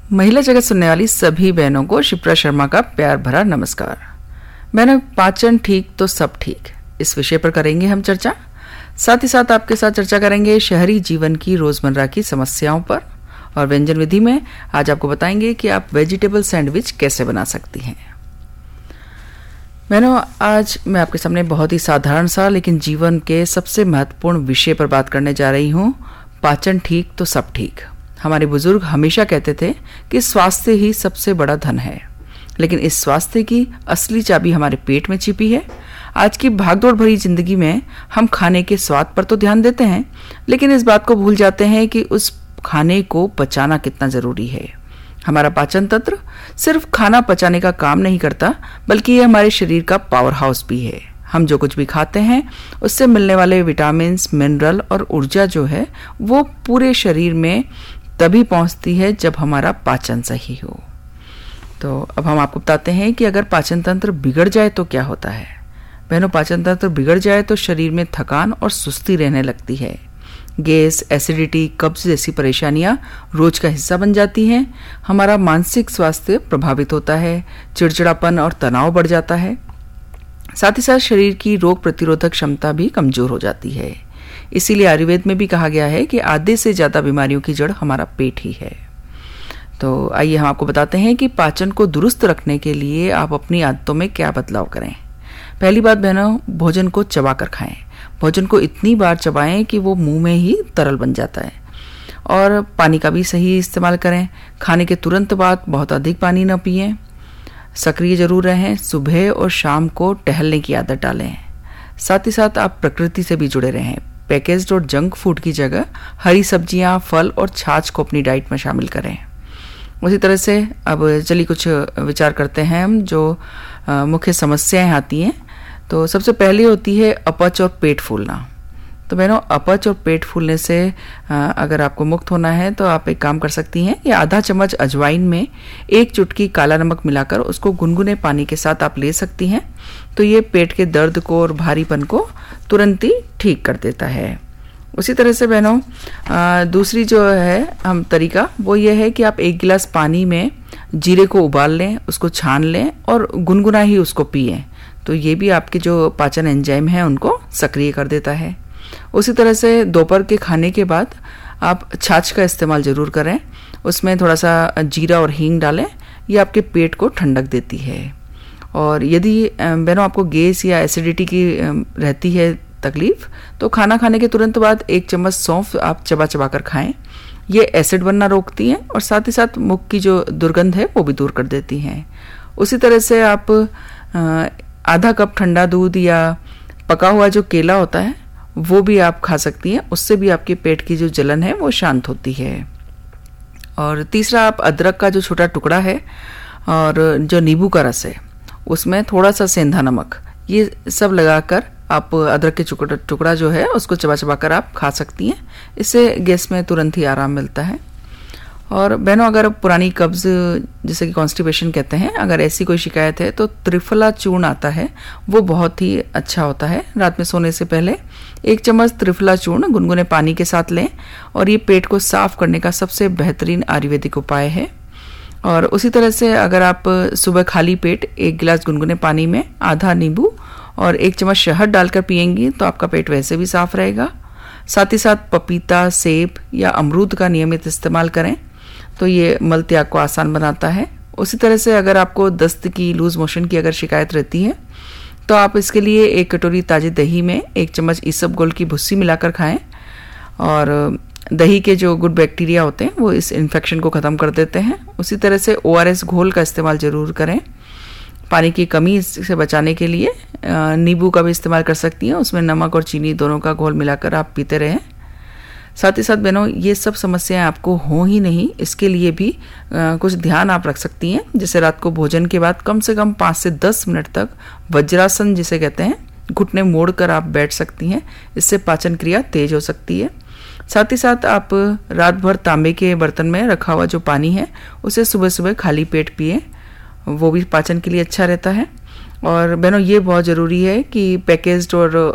महिला जगत सुनने वाली सभी बहनों को शिप्रा शर्मा का प्यार भरा नमस्कार। बहनों, पाचन ठीक तो सब ठीक, इस विषय पर करेंगे हम चर्चा। साथ ही साथ आपके साथ चर्चा करेंगे शहरी जीवन की रोजमर्रा की समस्याओं पर, और व्यंजन विधि में आज आपको बताएंगे कि आप वेजिटेबल सैंडविच कैसे बना सकती हैं। बहनों, आज मैं आपके सामने बहुत ही साधारण सा लेकिन जीवन के सबसे महत्वपूर्ण विषय पर बात करने जा रही हूँ। पाचन ठीक तो सब ठीक। हमारे बुजुर्ग हमेशा कहते थे कि स्वास्थ्य ही सबसे बड़ा धन है, लेकिन इस स्वास्थ्य की असली चाबी हमारे पेट में छिपी है। आज की भागदौड़ भरी जिंदगी में हम खाने के स्वाद पर तो ध्यान देते हैं, लेकिन इस बात को भूल जाते हैं कि उस खाने को पचाना कितना जरूरी है। हमारा पाचन तंत्र सिर्फ खाना पचाने का काम नहीं करता, बल्कि ये हमारे शरीर का पावर हाउस भी है। हम जो कुछ भी खाते हैं उससे मिलने वाले विटामिन, मिनरल और ऊर्जा जो है वो पूरे शरीर में तभी पहुंचती है जब हमारा पाचन सही हो। तो अब हम आपको बताते हैं कि अगर पाचन तंत्र बिगड़ जाए तो क्या होता है। बहनों, पाचन तंत्र बिगड़ जाए तो शरीर में थकान और सुस्ती रहने लगती है। गैस, एसिडिटी, कब्ज जैसी परेशानियां रोज का हिस्सा बन जाती हैं। हमारा मानसिक स्वास्थ्य प्रभावित होता है, चिड़चिड़ापन और तनाव बढ़ जाता है। साथ ही साथ शरीर की रोग प्रतिरोधक क्षमता भी कमजोर हो जाती है। इसीलिए आयुर्वेद में भी कहा गया है कि आधे से ज्यादा बीमारियों की जड़ हमारा पेट ही है। तो आइए हम आपको बताते हैं कि पाचन को दुरुस्त रखने के लिए आप अपनी आदतों में क्या बदलाव करें। पहली बात बहनों, भोजन को चबाकर खाएं। भोजन को इतनी बार चबाएं कि वो मुंह में ही तरल बन जाता है। और पानी का भी सही इस्तेमाल करें। खाने के तुरंत बाद बहुत अधिक पानी न पिएं। सक्रिय जरूर रहें। सुबह और शाम को टहलने की आदत डालें। साथ ही साथ आप प्रकृति से भी जुड़े रहें। पैकेज्ड और जंक फूड की जगह हरी सब्जियां, फल और छाछ को अपनी डाइट में शामिल करें। उसी तरह से अब चलिए कुछ विचार करते हैं हम जो मुख्य समस्याएं आती हैं। तो सबसे पहली होती है अपच और पेट फूलना। तो बहनों, अपच और पेट फूलने से अगर आपको मुक्त होना है तो आप एक काम कर सकती हैं कि आधा चम्मच अजवाइन में 1 चुटकी काला नमक मिलाकर उसको गुनगुने पानी के साथ आप ले सकती हैं। तो ये पेट के दर्द को और भारीपन को तुरंत ही ठीक कर देता है। उसी तरह से बहनों, दूसरी जो है हम तरीका वो ये है कि आप 1 गिलास पानी में जीरे को उबाल लें, उसको छान लें और गुनगुना ही उसको पिएं। तो ये भी आपके जो पाचन एंजाइम हैं उनको सक्रिय कर देता है। उसी तरह से दोपहर के खाने के बाद आप छाछ का इस्तेमाल जरूर करें। उसमें थोड़ा सा जीरा और हींग डालें। ये आपके पेट को ठंडक देती है। और यदि बहनों आपको गैस या एसिडिटी की रहती है तकलीफ, तो खाना खाने के तुरंत बाद 1 चम्मच सौंफ आप चबा चबा कर खाएं। ये एसिड बनना रोकती हैं और साथ ही साथ मुख की जो दुर्गंध है वो भी दूर कर देती हैं। उसी तरह से आप आधा कप ठंडा दूध या पका हुआ जो केला होता है वो भी आप खा सकती हैं। उससे भी आपके पेट की जो जलन है वो शांत होती है। और तीसरा, आप अदरक का जो छोटा टुकड़ा है और जो नींबू का रस है उसमें थोड़ा सा सेंधा नमक, ये सब लगाकर आप अदरक के टुकड़ा जो है उसको चबा चबा कर आप खा सकती हैं। इससे गैस में तुरंत ही आराम मिलता है। और बहनों, अगर पुरानी कब्ज जिसे कि कॉन्स्टिपेशन कहते हैं, अगर ऐसी कोई शिकायत है तो त्रिफला चूर्ण आता है, वो बहुत ही अच्छा होता है। रात में सोने से पहले 1 चम्मच त्रिफला चूर्ण गुनगुने पानी के साथ लें और ये पेट को साफ करने का सबसे बेहतरीन आयुर्वेदिक उपाय है। और उसी तरह से अगर आप सुबह खाली पेट 1 गिलास गुनगुने पानी में आधा नींबू और 1 चम्मच शहद डालकर पिएंगी तो आपका पेट वैसे भी साफ रहेगा। साथ ही साथ पपीता, सेब या अमरूद का नियमित इस्तेमाल करें तो ये मल त्याग को आसान बनाता है। उसी तरह से अगर आपको दस्त की, लूज मोशन की अगर शिकायत रहती है तो आप इसके लिए 1 कटोरी ताजे दही में 1 चम्मच इसबगोल की भुस्सी मिलाकर खाएं। और दही के जो गुड बैक्टीरिया होते हैं वो इस इन्फेक्शन को ख़त्म कर देते हैं। उसी तरह से ORS घोल का इस्तेमाल ज़रूर करें। पानी की कमी से बचाने के लिए नींबू का भी इस्तेमाल कर सकती हैं। उसमें नमक और चीनी दोनों का घोल मिलाकर आप पीते रहें। साथ ही साथ बहनों, ये सब समस्याएं आपको हो ही नहीं, इसके लिए भी कुछ ध्यान आप रख सकती हैं। जैसे रात को भोजन के बाद कम से कम 5 से 10 मिनट तक वज्रासन जिसे कहते हैं, घुटने मोड़कर आप बैठ सकती हैं। इससे पाचन क्रिया तेज हो सकती है। साथ ही साथ आप रात भर तांबे के बर्तन में रखा हुआ जो पानी है उसे सुबह सुबह खाली पेट पिए, वो भी पाचन के लिए अच्छा रहता है। और बहनों, ये बहुत ज़रूरी है कि पैकेज्ड और